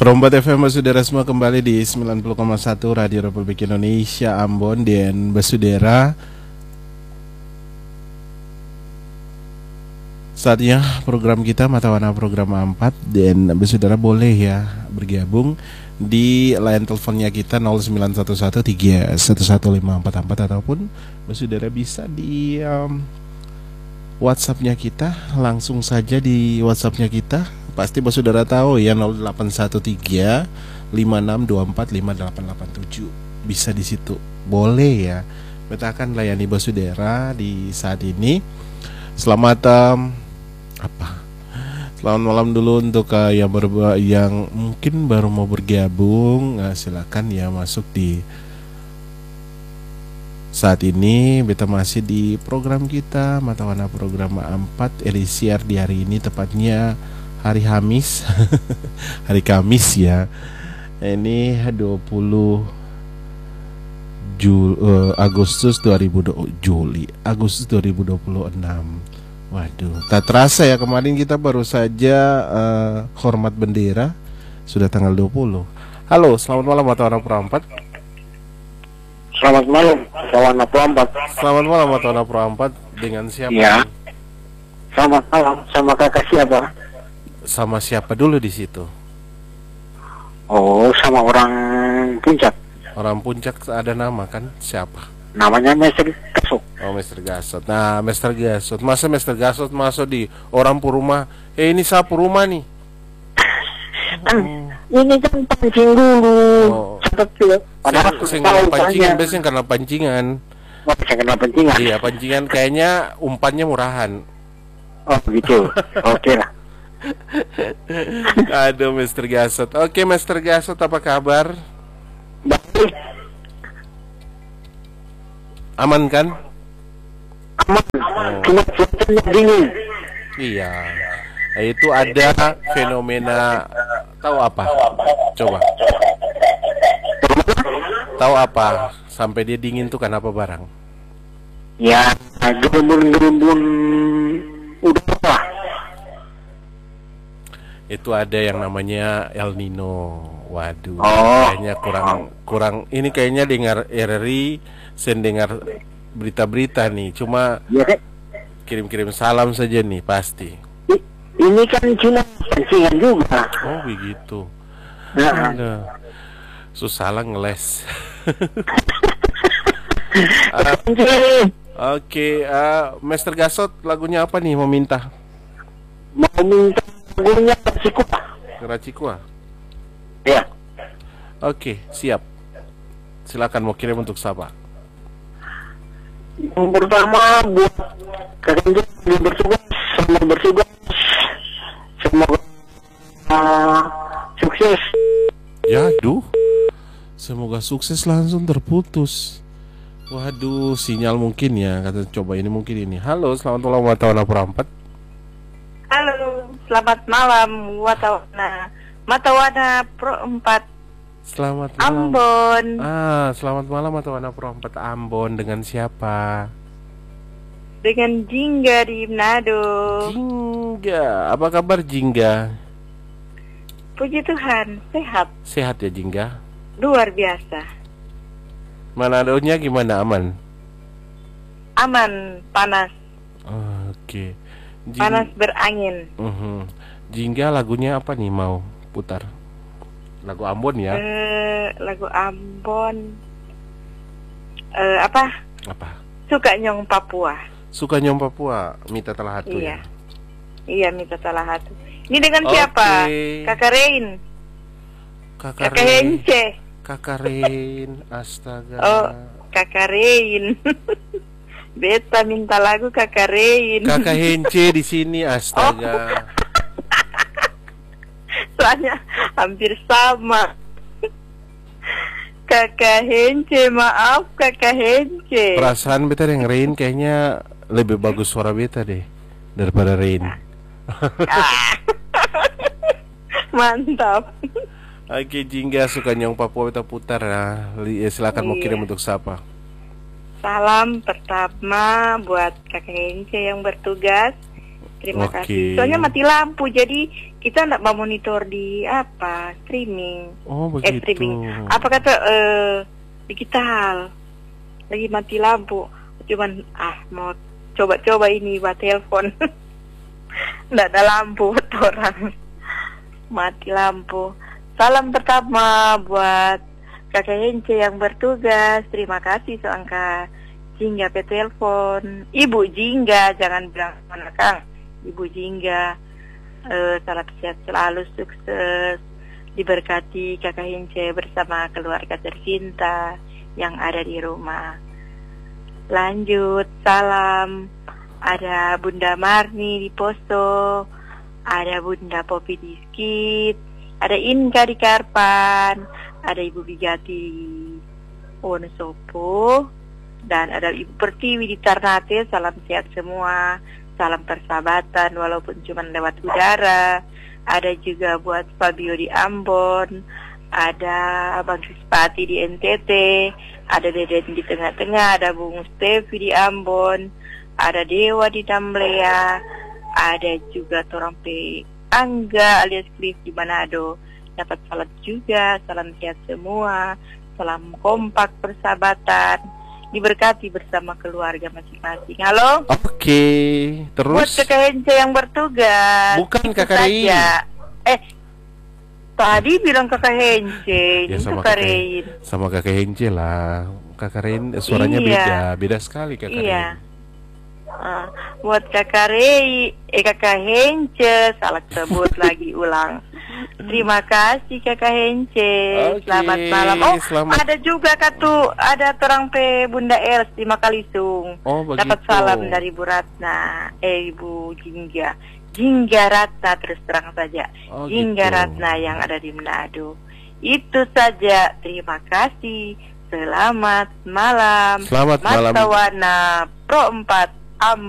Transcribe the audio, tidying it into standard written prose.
Perombat FM Basudara semua kembali di 90,1 Radio Republik Indonesia Ambon dan Basudara. Saatnya program kita Mata Warna program 4 dan Basudara boleh ya bergabung di line teleponnya kita 0911311544 ataupun Basudara bisa di WhatsAppnya kita, langsung saja di WhatsAppnya kita. Pasti Basudara tahu ya 0813 5624 5887. Bisa di situ. Boleh ya. Beta akan layani Basudara di saat ini. Selamat Selamat malam dulu untuk yang mungkin baru mau bergabung. Silakan ya masuk di saat ini. Beta masih di program kita Mata Warna program 4 edisi di hari ini, tepatnya hari Kamis. Hari Kamis ya. Ini 20 Agustus 2026. Waduh, tak terasa ya, kemarin kita baru saja hormat bendera. Sudah tanggal 20. Halo, selamat malam Mata Warna Pro 4. Selamat malam Mata Warna Pro 4. Selamat malam Mata Warna Pro 4. Dengan siapa? Ya. Selamat malam, sama kakak siapa? Sama siapa dulu di situ? Oh, sama orang Puncak. Orang Puncak ada nama kan? Siapa? Namanya Mr. Gasot. Oh, Mr. Gasot. Nah, Mr. Gasot. Masa Mr. Gasot masuk di orang Puruma? Ini saya Puruma nih. Ini kan pancing dulu. Oh. Padahal saya pancingan, biasanya karena pancingan. Oh, saya kenal pancingan. Iya, pancingan kayaknya umpannya murahan. Oh, begitu. Oke lah. Aduh, Mr. Gasot. Oke, Mr. Gasot, apa kabar? Baik. Aman kan? Aman. Cuma cuacanya dingin. Iya. Itu ada fenomena, tahu apa? Coba. Tahu apa? Sampai dia dingin tuh kenapa barang? Ya, gerumbun-gerumbun udara. Itu ada yang namanya El Nino. Waduh, Oh. kayaknya kurang. Ini kayaknya dengar RRI, sen dengar berita-berita nih. Cuma Ya, Dek. kirim-kirim salam saja nih pasti. Ini kan cuma pancingan juga. Oh begitu. Nah, Aduh. Susah lah ngeles. pancing. Oke, Mr. Gasot, lagunya apa nih mau minta? Mau minta lagunya Persikupa. Racikua. Ya. Oke, siap. Silakan mau kirim untuk siapa? Yang pertama buat kakak yang bertugas, semua bertugas, semoga sukses. Ya, semoga sukses, langsung terputus. Waduh, sinyal mungkin ya. Kata coba ini mungkin ini. Halo, selamat malam Mata Warna Pro 4. Halo, selamat malam Mata Warna Pro 4 Selamat malam. Ambon. Selamat malam Mata Warna Pro 4 Ambon. Dengan siapa? Dengan Jingga di Manado. Jingga. Apa kabar Jingga? Puji Tuhan, sehat. Sehat ya Jingga? Luar biasa. Manadonya gimana, aman? Aman, panas. Oke. Panas berangin. Jingga lagunya apa nih mau putar? Lagu Ambon ya? Lagu Ambon. Apa? Suka Nyong Papua. Suka Nyong Papua, Mita Talahatu. Iya. Ya? Iya, Mita Talahatu. Ini dengan siapa? Kakak Rein. Kakak Hence. Kakak Rein, astaga. Oh, Kakak Rein. Beta minta lagu Kakak Rein. Kakak Hence di sini, astaga. Soalnya hampir sama. Kakak Hence, maaf Kakak Hence. Perasaan beta yang Rein kayaknya lebih bagus suara beta deh daripada Rein. Mantap. Oke, Jingga Suka Nyong Papua beta putar ya. Silakan mau kirim untuk siapa? Salam pertama buat Kakak Hence yang bertugas, Terima kasih. Soalnya mati lampu, jadi kita tidak mau monitor di streaming. Oh begitu. Streaming. Apa kata digital. Lagi mati lampu. Cuman mau coba-coba ini buat telepon. Tidak ada lampu orang. Mati lampu. Salam pertama buat Kakak Hence yang bertugas. Terima kasih seangka Jingga pe telepon. Ibu Jingga, jangan bilang mana Kang. Ibu Jingga, salam sehat selalu, sukses, diberkati Kakak Hence bersama keluarga tercinta yang ada di rumah. Lanjut, salam. Ada Bunda Marni di Poso, ada Bunda Popi di Skit, ada Inka di Karpan, ada Ibu Bigati di Wonosobo, dan ada Ibu Pertiwi di Ternate. Salam sehat semua, salam persahabatan walaupun cuma lewat udara. Ada juga buat Fabio di Ambon, ada Abang Krispati di NTT, ada Deden di tengah-tengah, ada Bung Stevi di Ambon, ada Dewa di Tamblea, ada juga Torompe Angga alias Cliff di Manado. Dapat salam juga, salam sehat semua, salam kompak persahabatan, diberkati bersama keluarga masing-masing. Halo? Oke, terus? Buat Kakak Hence yang bertugas. Bukan Kakak Rein. Tadi bilang Kakak Hence, Ya, Kakak Rein. Sama Kakak Hence lah. Kakak Rein suaranya beda sekali Kakak Rein. Buat Kakak Kakak Hence, salah sebut lagi ulang. Terima kasih Kakak Hence. Selamat malam. Ada juga ada orang pe Bunda Els di Makalisung. Dapat salam dari Bu Ratna, Ibu Jingga Ratna, terus terang saja. Jingga Ratna yang ada di Manado. Itu saja. Terima kasih. Selamat malam. Selamat malam. Masawana Pro 4